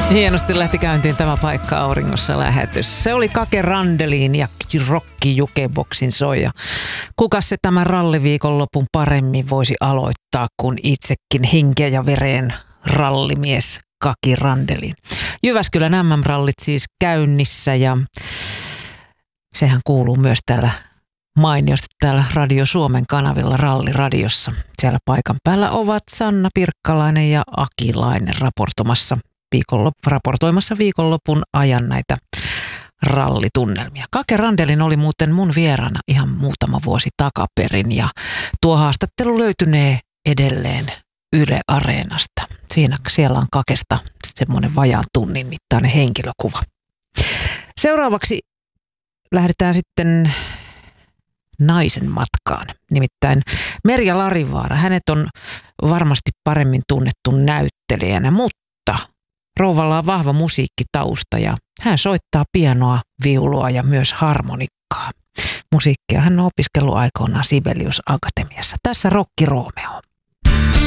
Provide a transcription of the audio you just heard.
Hienosti lähti käyntiin tämä Paikka auringossa -lähetys. Se oli Kake Randelin ja Rokki Jukeboksin soja. Kukas se tämän ralliviikonlopun paremmin voisi aloittaa kuin itsekin henkeä ja vereen rallimies Kaki Randelin. Jyväskylän MM-rallit siis käynnissä ja sehän kuuluu myös täällä mainiosti täällä Radio Suomen kanavilla Ralliradiossa. Siellä paikan päällä ovat Sanna Pirkkalainen ja Akilainen raportoimassa viikonlopun ajan näitä rallitunnelmia. Kake Randelin oli muuten mun vieraana ihan muutama vuosi takaperin ja tuo haastattelu löytynee edelleen Yle Areenasta. Siellä on Kakesta semmoinen vajaan tunnin mittainen henkilökuva. Seuraavaksi lähdetään sitten naisen matkaan. Nimittäin Merja Larivaara. Hänet on varmasti paremmin tunnettu näyttelijänä, mutta rouvalla on vahva musiikkitausta ja hän soittaa pianoa, viulua ja myös harmonikkaa. Musiikkia hän on opiskellut aikoinaan Sibelius Akatemiassa. Tässä Rokki Romeo.